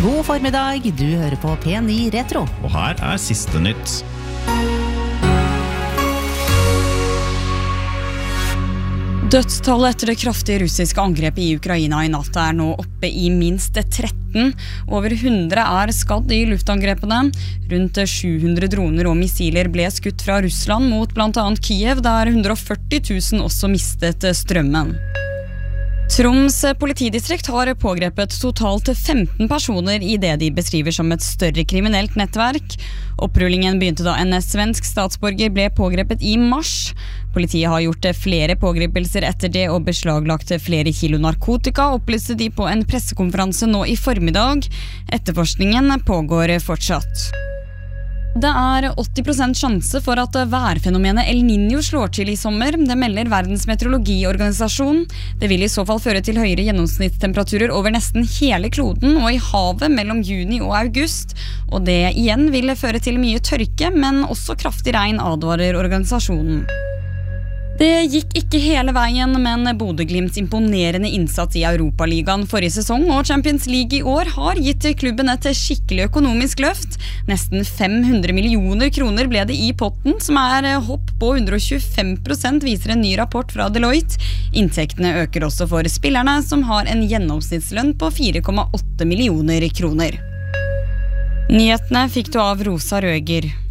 God formiddag, du hører på P9 Retro. Og her siste nytt. Dødstallet etter det kraftige russiske angrepet i Ukraina i natt nå oppe i minst 13. Over 100 skadd i luftangrepene. Rundt 700 droner og missiler ble skutt fra Russland mot blant annet Kiev, der 140 000 også mistet strømmen. Troms politidistrikt har pågrepet totalt 15 personer i det de beskriver som et større kriminelt nettverk. Opprullingen begynte da en svensk statsborger ble pågrepet i mars. Politiet har gjort flere pågripelser etter det og beslaglagt flere kilo narkotika, opplyste de på en pressekonferanse nå i formiddag. Etterforskningen pågår fortsatt. Det 80% sjanse for at værfenomenet El Niño slår til i sommer. Det melder Verdens meteorologiorganisasjon. Det vil i så fall føre til høyere gjennomsnittstemperaturer over nesten hele kloden og i havet mellom juni og august. Og det igjen vil føre til mye tørke, men også kraftig regn, advarer organisasjonen. Det gikk ikke hele veien, men Bodø/Glimts imponerende innsats i Europaligaen forrige sesong og Champions League i år har gitt klubben et skikkelig økonomisk løft. Nesten 500 millioner kroner ble det i potten, som hopp på 125%, viser en ny rapport fra Deloitte. Inntektene øker også for spillerne, som har en gjennomsnittslønn på 4,8 millioner kroner. Nyhetene fikk du av Rosa Røger.